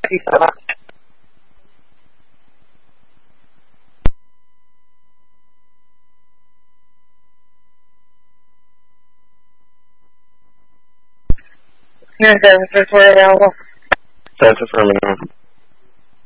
you so much. Your services were available. That's affirmative.